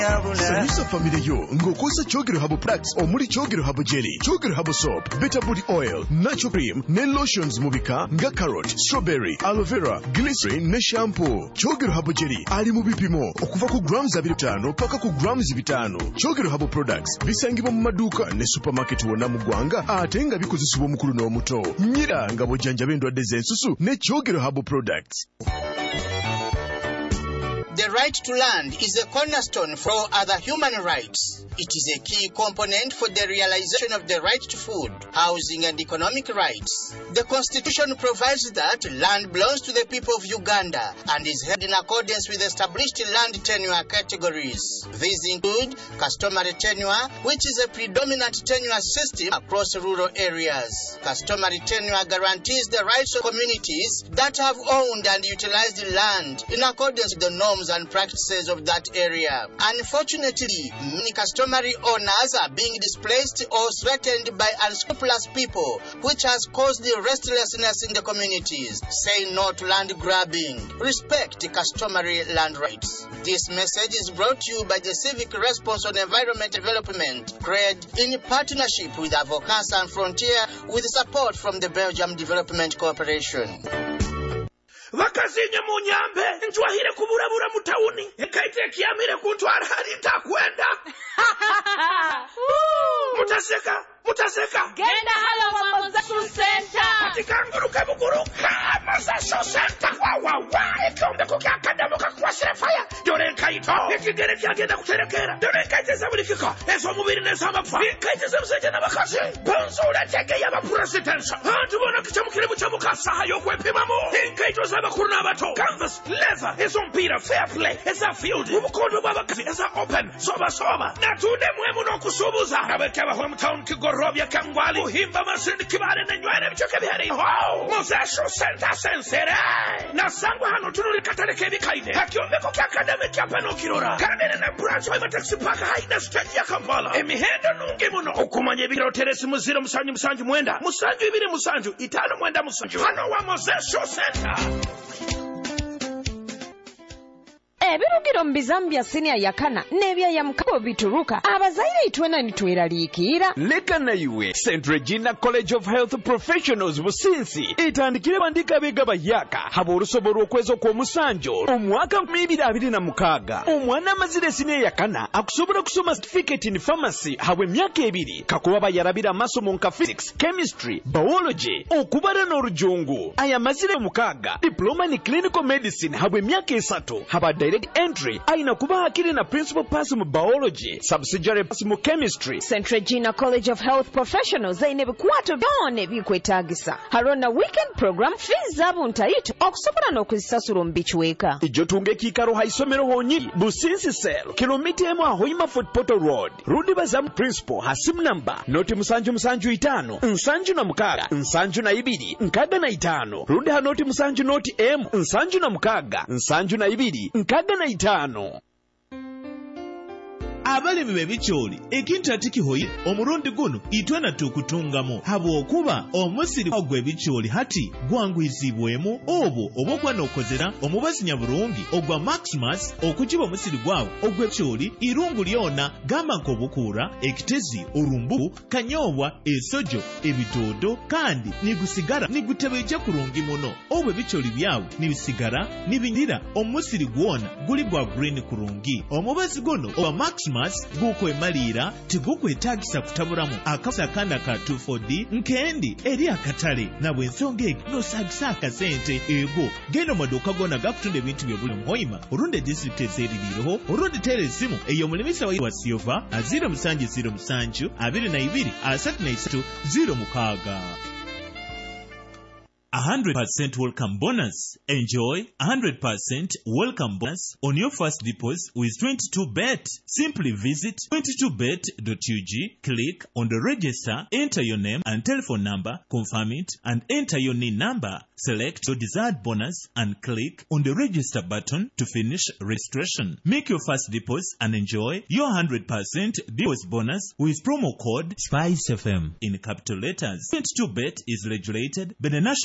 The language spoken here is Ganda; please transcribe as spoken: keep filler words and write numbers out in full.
Sanyusa family yo ngokosa Chogero Habo Products omuli Chogero Habo Jelly, Chogero Habo Soap, Better Booty Oil, Natural Cream, ne lotions mubika nga carrot, strawberry, aloe vera, glycerin ne shampoo. Chogero Habo Jelly ali mu bipimo okuva ku grams abiri ttaano paka ku grams bitano. Chogero Habo Products bisangibwa mu maduuka ne supermarket wonna mu ggwanga ate nga bikozesebwa omukulu n'omuto. Nyira nga bw'ojjanjaba endwadde z'ensusu ne Chogero Habo Products. The right to land is a cornerstone for other human rights. It is a key component for the realization of the right to food, housing, and economic rights. The Constitution provides that land belongs to the people of Uganda and is held in accordance with established land tenure categories. These include customary tenure, which is a predominant tenure system across rural areas. Customary tenure guarantees the rights of communities that have owned and utilized land in accordance with the norms and practices of that area. Unfortunately, many customary owners are being displaced or threatened by unscrupulous people, which has caused the restlessness in the communities. Say no to land grabbing. Respect customary land rights. This message is brought to you by the Civic Response on Environment Development, C R E D, in partnership with Avocats Sans Frontier, with support from the Belgium Development Corporation. Vakazinye munyambe njwahire kuburabura mutauni ekaite kiamire kuntwara hali takwenda mutaseka mutaseka genda hala wa Mozasho Center katika nguruka buguruka Mozasho Center wa wa wa ekombe kukia kadamuka kwa sefaya dore kaito ikigere kyagenda kuterekera dore kaite zabulikiko ezo mubiri nesama pfa kaite zabuseje nabakazi bonzo uratege yaba presidential hantu bona kichamukire buchamukasa hayo kwepimamo kaito bakuru n'abato canvas leather ezompira fair play eza field ubukondo bw'abakazi eza open soba soba natude mwemu n'okusubuza abekaba home town kigorobya kangwali uhimba masindi kibale n'enywere bicoke bihari ho Mozasho Center sensere nasangwa hano tunuri kataleke bikaide hakyombeko kya academic ya pano kirora kanene na branch wa taxi park haina stage ya Kampala emihendo nunge muno okumanye bigiro teresi muziro musanju musanju mwenda musanju ibiri musanju itano mwenda musanju hano wa Mozasho Center. Ebirugiro mbizambia senior yakana nebya ya mkabo bituruka abazaire itwena nitweraliikira leka na iwe Saint Regina College of Health Professionals businsi itandikire bandika bega bayaka habo rusoboro kwezo kwa musanjo omwaka mibiri abiri na mukaga omwana mazire senior yakana akusobora kusoma certificate in pharmacy habwe myaka ebiri kakuba bayarabira masomo nka physics chemistry biology okubara n'orujungu aya mazire mukaga diploma in clinical medicine habwe myaka esatu haba direct entry aina kuba hakiri na principal pass mu biology subsidiary pass mu chemistry. Saint Regina College of Health Professionals aine bikwato byone bikwetagisa harona weekend program fees zabo ntayito okusobola n'okuzisasula mbichweka ijo tunge kikaro haisomero honyi businsi sel kilomita emu ahoima Fort Portal Road rudi bazam principal hasim number noti musanju musanju itano nsanju na mukaga nsanju na ibiri nkaga na itano rudi hanoti musanju noti emu nsanju na mukaga nsanju na ibiri nkaga na itano. Abalimi bebicholi ekintu atikihoye omurundi guno itwena tukutungamu habo okuba omusiri ogwe bicholi hati gwangwizibwemu obo obokwa nokozera omubazinya burungi ogwa Maximus okujiba omusiri gwawo ogwe bicholi irungu lyona gama nkobukura ekitezi urumbu kanyobwa esojo ebitodo kandi nigusigara nigutebeje kurungi muno obwe bicholi byawo nibisigara nibindira omusiri gwona guli gwa green kurungi omubazi guno ogwa Maximus guko emalira tigukwetagisa kutaburamu akasa kanda ka two four D nkendi eri akatale na bwensonge nosagisa akasente ego geno maduka gona gakutunda ebintu byobuli muhoima orunde district ezeririho orunde telesimu eyo mulimisa wa Silva azira musanju zero musanju abiri na ibiri asatu na isatu zero mukaga. one hundred percent welcome bonus. Enjoy one hundred percent welcome bonus on your first deposit with twenty-two bet. Simply visit twenty-two bet dot U G, click on the register, enter your name and telephone number, confirm it, and enter your N I N number. Select your desired bonus and click on the register button to finish registration. Make your first deposit and enjoy your one hundred percent deposit bonus with promo code SPICE F M in capital letters. twenty-two bet is regulated by the National